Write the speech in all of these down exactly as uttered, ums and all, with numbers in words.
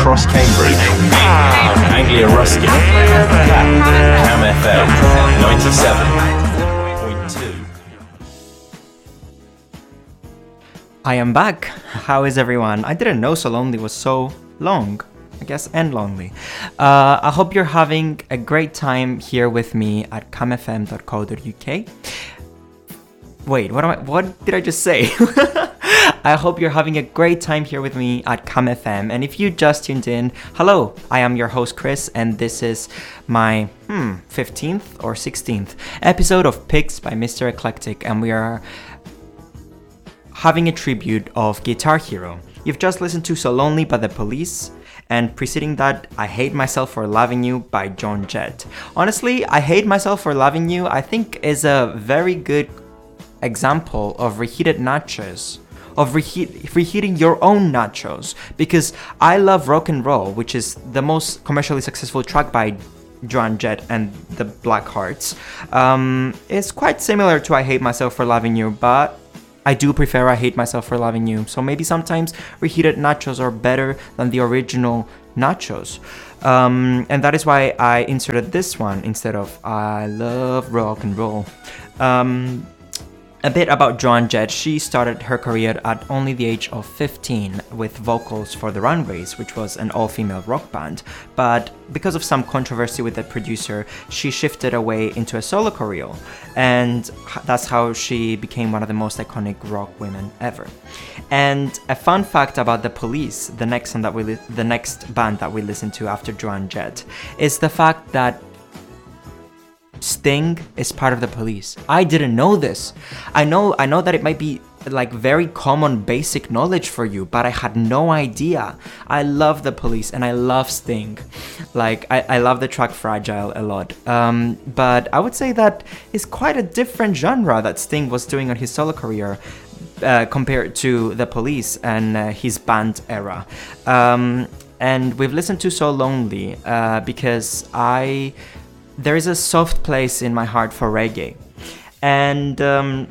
across Cambridge. Anglia Ruskin. Cam F M ninety-seven point two. I am back. How is everyone? I didn't know So Lonely was so long. I guess, and lonely. Uh, I hope you're having a great time here with me at cam f m dot co dot u k. Wait, what am I? What did I just say? I hope you're having a great time here with me at Cam F M. And if you just tuned in, hello, I am your host Chris, and this is my hmm fifteenth or sixteenth episode of Picks by Mister Eclectic, and we are having a tribute of Guitar Hero. You've just listened to So Lonely by The Police, and preceding that, I Hate Myself for Loving You by Joan Jett. Honestly, I Hate Myself for Loving You, I think, is a very good example of reheated nachos, of reheat, reheating your own nachos, because I Love Rock and Roll, which is the most commercially successful track by Joan Jett and the Blackhearts, um, is quite similar to I Hate Myself for Loving You, but I do prefer I Hate Myself for Loving You. So maybe sometimes reheated nachos are better than the original nachos. Um, and that is why I inserted this one instead of I Love Rock and Roll. Um, A bit about Joan Jett. She started her career at only the age of fifteen with vocals for The Runaways, which was an all-female rock band. But because of some controversy with the producer, she shifted away into a solo career, and that's how she became one of the most iconic rock women ever. And a fun fact about The Police, the next song that we li- the next band that we listened to after Joan Jett, is the fact that Sting is part of The Police. I didn't know this. I know I know that it might be like very common basic knowledge for you, but I had no idea. I love The Police and I love Sting. Like I, I love the track Fragile a lot. Um, but I would say that is quite a different genre that Sting was doing on his solo career uh, compared to The Police and uh, his band era. Um, and we've listened to So Lonely uh, because I there is a soft place in my heart for reggae, and um,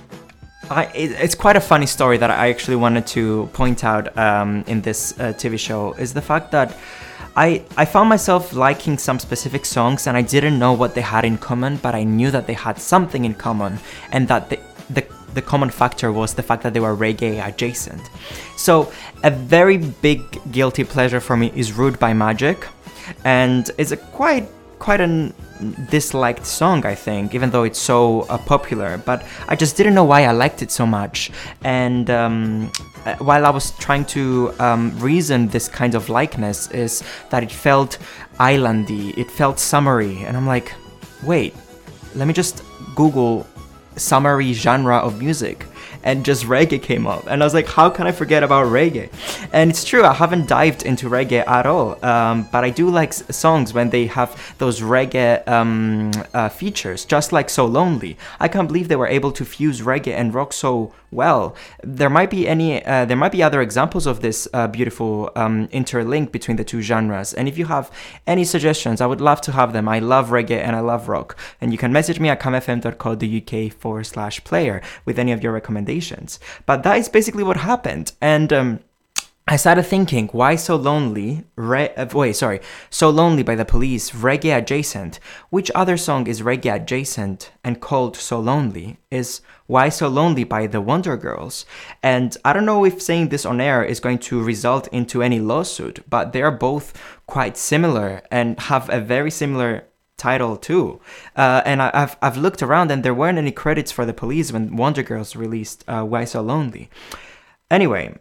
I, it, it's quite a funny story that I actually wanted to point out um, in this uh, T V show, is the fact that I, I found myself liking some specific songs and I didn't know what they had in common, but I knew that they had something in common, and that the, the, the common factor was the fact that they were reggae adjacent. So a very big guilty pleasure for me is Rude by Magic, and it's a quite quite a disliked song, I think, even though it's so uh, popular, but I just didn't know why I liked it so much. And um, while I was trying to um, reason this kind of likeness, is that it felt islandy, it felt summery, and I'm like, wait, let me just Google summery genre of music, and just reggae came up, and I was like, how can I forget about reggae? And it's true, I haven't dived into reggae at all, um, but I do like s- songs when they have those reggae um, uh, features, just like So Lonely. I can't believe they were able to fuse reggae and rock so well. There might be any, uh, there might be other examples of this uh, beautiful um, interlink between the two genres, and if you have any suggestions, I would love to have them. I love reggae and I love rock, and you can message me at cam f m dot co dot u k forward slash player with any of your recommendations. But that is basically what happened, and um, I started thinking, why So Lonely? Re- uh, wait, sorry, So Lonely by The Police, reggae adjacent. Which other song is reggae adjacent and called So Lonely? Is Why So Lonely by The Wonder Girls. And I don't know if saying this on air is going to result into any lawsuit, but they are both quite similar and have a very similar title too, uh, and I, I've I've looked around and there weren't any credits for The Police when Wonder Girls released uh, Why So Lonely. Anyway,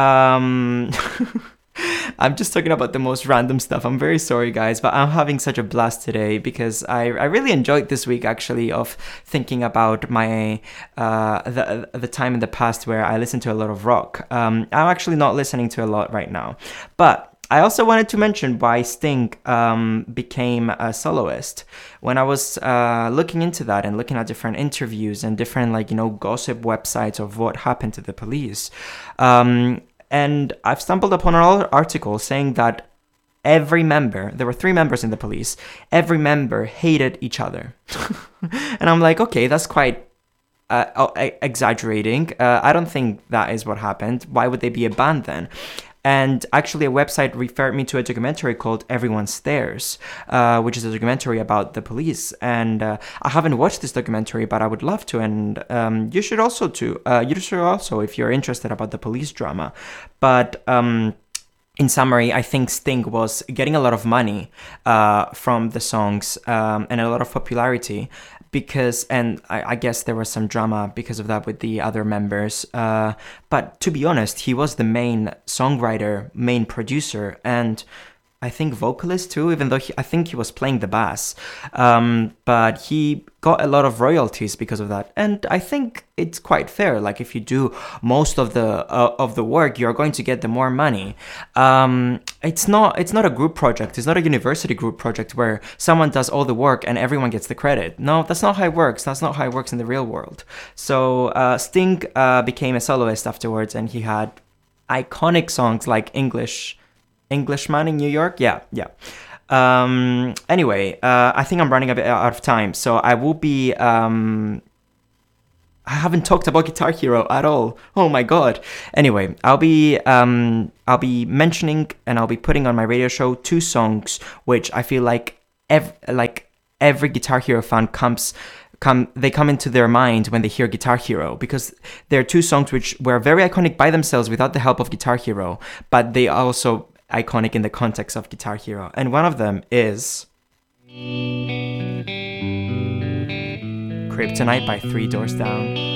um, I'm just talking about the most random stuff. I'm very sorry, guys, but I'm having such a blast today because I, I really enjoyed this week actually of thinking about my uh, the the time in the past where I listened to a lot of rock. Um, I'm actually not listening to a lot right now, but I also wanted to mention why Sting um, became a soloist. When I was uh, looking into that and looking at different interviews and different, like, you know, gossip websites of what happened to The Police, um, and I've stumbled upon an article saying that every member, there were three members in The Police, every member hated each other. And I'm like, okay, that's quite Uh, exaggerating. Uh, I don't think that is what happened. Why would they be a band then? And actually, a website referred me to a documentary called Everyone Stares, uh, which is a documentary about the police. And uh, I haven't watched this documentary, but I would love to. And um, you should also too. Uh, you should also, if you're interested about the police drama. But um, in summary, I think Sting was getting a lot of money uh, from the songs um, and a lot of popularity. Because, and I, I guess there was some drama because of that with the other members. Uh, but to be honest, he was the main songwriter, main producer, and I think vocalist too, even though he, I think he was playing the bass. Um, but he got a lot of royalties because of that. And I think it's quite fair. Like if you do most of the uh, of the work, you're going to get the more money. Um, it's not it's not a group project. It's not a university group project where someone does all the work and everyone gets the credit. No, that's not how it works. That's not how it works in the real world. So uh, Sting uh, became a soloist afterwards, and he had iconic songs like English. Englishman in New York? Yeah, yeah. Um, anyway, uh, I think I'm running a bit out of time, so I will be... Um, I haven't talked about Guitar Hero at all. Oh my god. Anyway, I'll be um, I'll be mentioning and I'll be putting on my radio show two songs which I feel like ev- like every Guitar Hero fan comes... Come, they come into their mind when they hear Guitar Hero, because they're two songs which were very iconic by themselves without the help of Guitar Hero, but they are also iconic in the context of Guitar Hero. And one of them is Kryptonite by Three Doors Down.